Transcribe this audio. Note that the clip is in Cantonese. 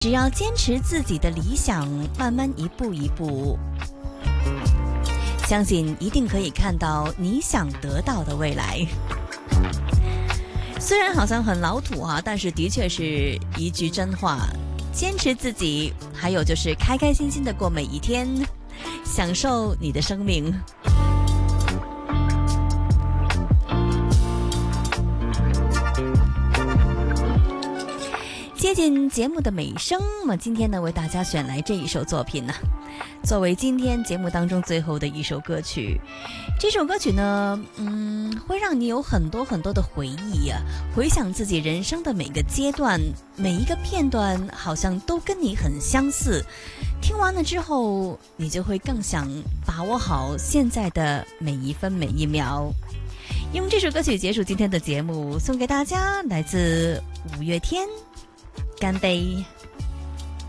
只要坚持自己的理想，慢慢一步一步，相信一定可以看到你想得到的未来。虽然好像很老土啊，但是的确是一句真话。坚持自己，还有就是开开心心的过每一天，享受你的生命。接近节目的尾声，今天呢为大家选来这一首作品呢，作为今天节目当中最后的一首歌曲。这首歌曲呢，会让你有很多很多的回忆啊，回想自己人生的每个阶段，每一个片段好像都跟你很相似。听完了之后，你就会更想把握好现在的每一分每一秒。用这首歌曲结束今天的节目，送给大家，来自五月天，干杯。